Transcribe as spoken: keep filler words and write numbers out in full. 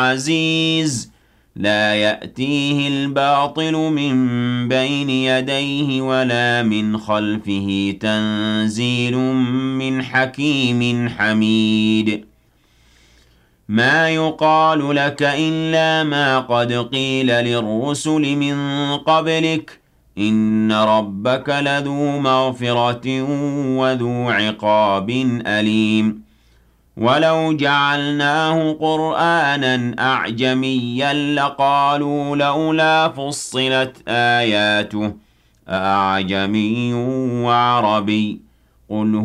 عزيز لا يأتيه الباطل من بين يديه ولا من خلفه تنزيل من حكيم حميد ما يقال لك إلا ما قد قيل للرسل من قبلك إن ربك لذو مغفرة وذو عقاب أليم ولو جعلناه قرآنا أعجميا لقالوا لولا فصلت آياته أعجمي وعربي قل